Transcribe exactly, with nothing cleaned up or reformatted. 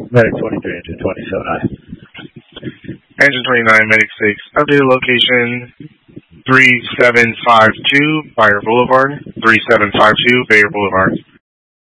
Medic twenty-three, engine twenty-seven I. Engine twenty-nine, Medic six, updated location three seven five two, Bayer Boulevard. three seven five two, Bayer Boulevard.